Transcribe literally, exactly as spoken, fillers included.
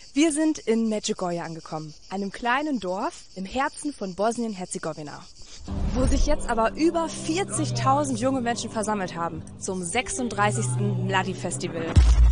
Wir sind in Medjugorje angekommen, einem kleinen Dorf im Herzen von Bosnien-Herzegowina, wo sich jetzt aber über vierzigtausend junge Menschen versammelt haben zum sechsunddreißigsten Mladi Festival.